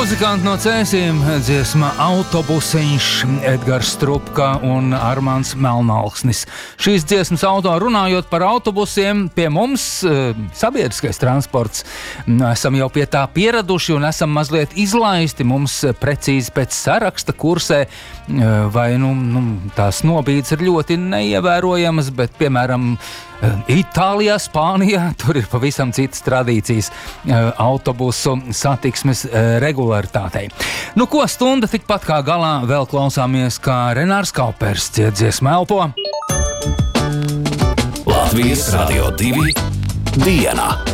Muzikanti no Cēsīm, dziesma Autobusiņš, Edgars Strupka un Armāns Melnalksnis. Šīs dziesmas autori runājot par autobusiem, pie mums sabiedriskais transports. Esam jau pie tā pieraduši un esam mazliet izlaisti. Mums precīzi pēc saraksta kursē, vai tās nobīdes ir ļoti neievērojamas, bet, piemēram, Itālijā, Spānijā, tur ir pavisam citas tradīcijas autobusu satiksmes regularitātei. Ko stunda tikpat kā galā vēl klausāmies, kā Renārs Kaupers dziesma Elpo. Latvijas Radio 2 diena.